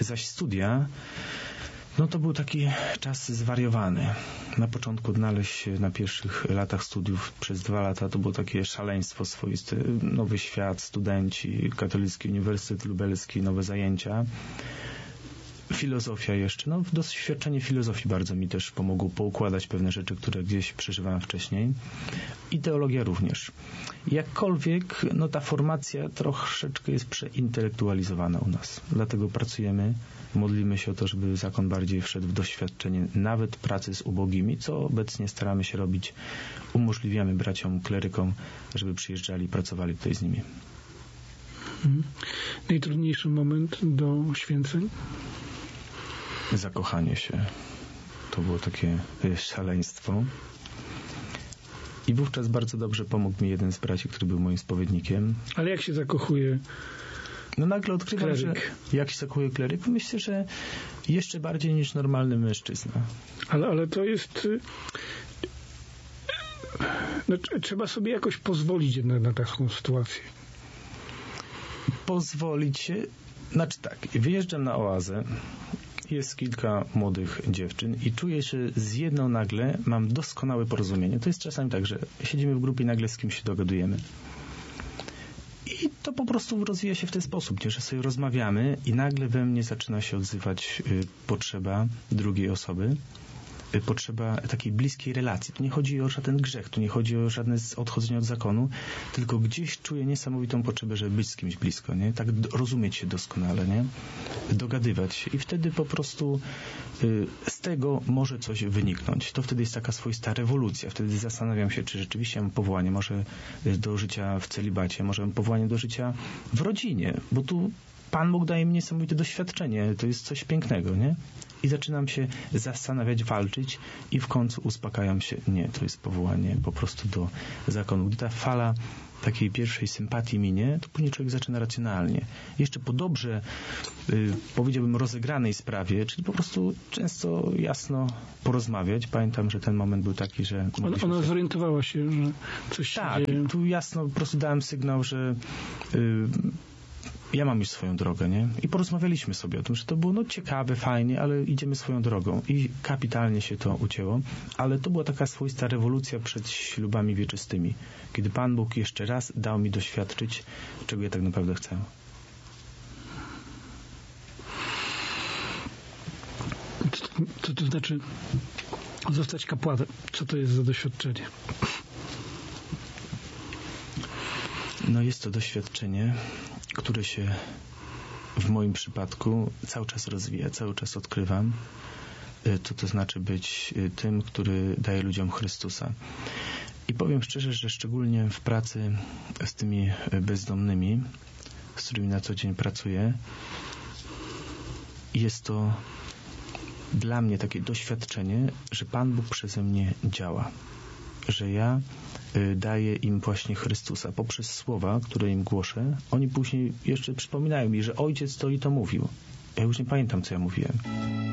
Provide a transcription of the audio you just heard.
Zaś studia, no to był taki czas zwariowany. Na początku odnaleźć się na pierwszych latach studiów przez 2 lata to było takie szaleństwo swoiste. Nowy świat, studenci, Katolicki Uniwersytet Lubelski, nowe zajęcia. Filozofia jeszcze. No, doświadczenie filozofii bardzo mi też pomogło poukładać pewne rzeczy, które gdzieś przeżywałem wcześniej. I teologia również. Jakkolwiek, no ta formacja troszeczkę jest przeintelektualizowana u nas. Dlatego pracujemy, modlimy się o to, żeby zakon bardziej wszedł w doświadczenie nawet pracy z ubogimi, co obecnie staramy się robić. Umożliwiamy braciom klerykom, żeby przyjeżdżali i pracowali tutaj z nimi. Najtrudniejszy moment do święceń? Zakochanie się. To było takie szaleństwo. I wówczas bardzo dobrze pomógł mi jeden z braci, który był moim spowiednikiem. Ale jak się zakochuje No nagle odkrywam, kleryk? że jak się zakochuje kleryk, myślę, że jeszcze bardziej niż normalny mężczyzna. Ale to jest... No, trzeba sobie jakoś pozwolić jednak na taką sytuację. Pozwolić się... Znaczy tak, wyjeżdżam na oazę, jest kilka młodych dziewczyn i czuję, że z jedną nagle mam doskonałe porozumienie. To jest czasami tak, że siedzimy w grupie i nagle z kimś się dogadujemy. I to po prostu rozwija się w ten sposób, nie? Że sobie rozmawiamy i nagle we mnie zaczyna się odzywać potrzeba drugiej osoby, potrzeba takiej bliskiej relacji. Tu nie chodzi o żaden grzech, tu nie chodzi o żadne odchodzenie od zakonu, tylko gdzieś czuję niesamowitą potrzebę, żeby być z kimś blisko, nie? Tak rozumieć się doskonale, nie? Dogadywać się i wtedy po prostu z tego może coś wyniknąć. To wtedy jest taka swoista rewolucja. Wtedy zastanawiam się, czy rzeczywiście mam powołanie może do życia w celibacie, może mam powołanie do życia w rodzinie, bo tu Pan Bóg daje mi niesamowite doświadczenie. To jest coś pięknego, nie? I zaczynam się zastanawiać, walczyć i w końcu uspokajam się. Nie, to jest powołanie po prostu do zakonu. Gdy ta fala takiej pierwszej sympatii minie, to później człowiek zaczyna racjonalnie. Jeszcze po dobrze, powiedziałbym, rozegranej sprawie, czyli po prostu często jasno porozmawiać. Pamiętam, że ten moment był taki, że... Ona zorientowała się, że coś się dzieje. Tak, tu jasno po prostu dałem sygnał, że ja mam już swoją drogę, nie? I porozmawialiśmy sobie o tym, że to było ciekawe, fajnie, ale idziemy swoją drogą. I kapitalnie się to ucięło. Ale to była taka swoista rewolucja przed ślubami wieczystymi. Kiedy Pan Bóg jeszcze raz dał mi doświadczyć, czego ja tak naprawdę chcę. Co to znaczy zostać kapłanem? Co to jest za doświadczenie? No jest to doświadczenie, które się w moim przypadku cały czas rozwija, cały czas odkrywam, co to znaczy być tym, który daje ludziom Chrystusa. I powiem szczerze, że szczególnie w pracy z tymi bezdomnymi, z którymi na co dzień pracuję, jest to dla mnie takie doświadczenie, że Pan Bóg przeze mnie działa. Że ja daję im właśnie Chrystusa poprzez słowa, które im głoszę. Oni później jeszcze przypominają mi, że ojciec to i to mówił. Ja już nie pamiętam, co ja mówiłem.